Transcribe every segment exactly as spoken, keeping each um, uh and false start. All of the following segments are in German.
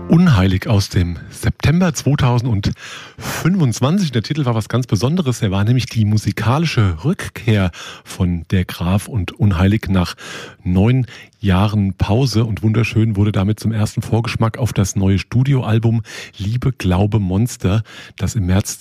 Unheilig aus dem September zweitausendfünfundzwanzig. Der Titel war was ganz Besonderes. Er war nämlich die musikalische Rückkehr von Der Graf und Unheilig nach neun Jahren Pause. Und wunderschön wurde damit zum ersten Vorgeschmack auf das neue Studioalbum Liebe, Glaube, Monster, das im März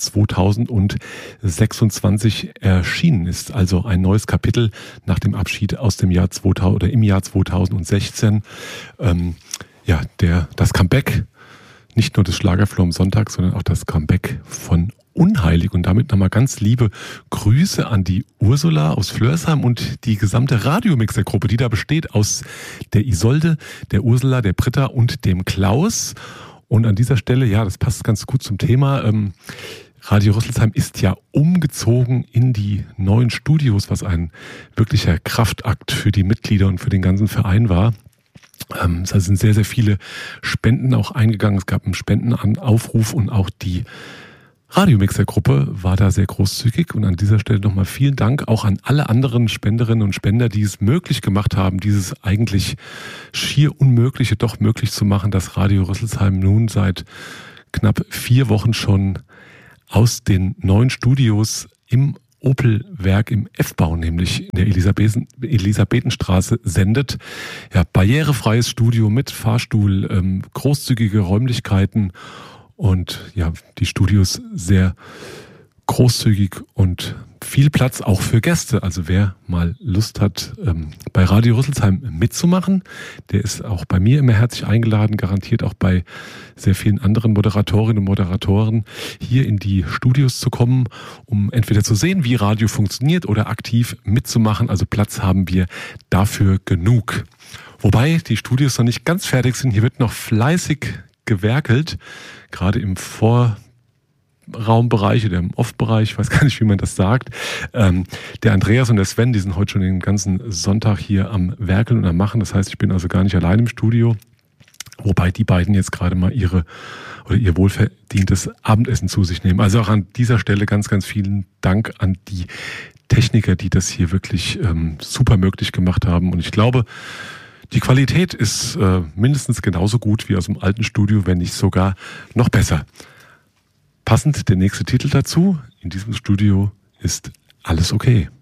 zweitausendsechsundzwanzig erschienen ist. Also ein neues Kapitel nach dem Abschied aus dem Jahr zweitausend oder im Jahr zweitausendsechzehn. Ähm, Ja, der, das Comeback, nicht nur des Schlagerflow am Sonntag, sondern auch das Comeback von Unheilig. Und damit nochmal ganz liebe Grüße an die Ursula aus Flörsheim und die gesamte Radiomixer-Gruppe, die da besteht aus der Isolde, der Ursula, der Britta und dem Klaus. Und an dieser Stelle, ja, das passt ganz gut zum Thema, ähm, Radio Rüsselsheim ist ja umgezogen in die neuen Studios, was ein wirklicher Kraftakt für die Mitglieder und für den ganzen Verein war. Ähm, es sind sehr, sehr viele Spenden auch eingegangen. Es gab einen Spendenaufruf und auch die Radiomixer-Gruppe war da sehr großzügig. Und an dieser Stelle nochmal vielen Dank auch an alle anderen Spenderinnen und Spender, die es möglich gemacht haben, dieses eigentlich schier Unmögliche doch möglich zu machen, dass Radio Rüsselsheim nun seit knapp vier Wochen schon aus den neuen Studios im Opel-Werk im F-Bau, nämlich in der Elisabethen, Elisabethenstraße, sendet. Ja, barrierefreies Studio mit Fahrstuhl, ähm, großzügige Räumlichkeiten und ja, die Studios sehr großzügig und viel Platz auch für Gäste. Also wer mal Lust hat, ähm, bei Radio Rüsselsheim mitzumachen, der ist auch bei mir immer herzlich eingeladen, garantiert auch bei sehr vielen anderen Moderatorinnen und Moderatoren hier in die Studios zu kommen, um entweder zu sehen, wie Radio funktioniert oder aktiv mitzumachen. Also Platz haben wir dafür genug. Wobei die Studios noch nicht ganz fertig sind. Hier wird noch fleißig gewerkelt, gerade im Vor Raumbereich oder im Off-Bereich, ich weiß gar nicht, wie man das sagt. Ähm, der Andreas und der Sven, die sind heute schon den ganzen Sonntag hier am Werkeln und am Machen. Das heißt, ich bin also gar nicht allein im Studio. Wobei die beiden jetzt gerade mal ihre oder ihr wohlverdientes Abendessen zu sich nehmen. Also auch an dieser Stelle ganz, ganz vielen Dank an die Techniker, die das hier wirklich ähm, super möglich gemacht haben. Und ich glaube, die Qualität ist äh, mindestens genauso gut wie aus dem alten Studio, wenn nicht sogar noch besser. Passend der nächste Titel dazu in diesem Studio ist Alles okay.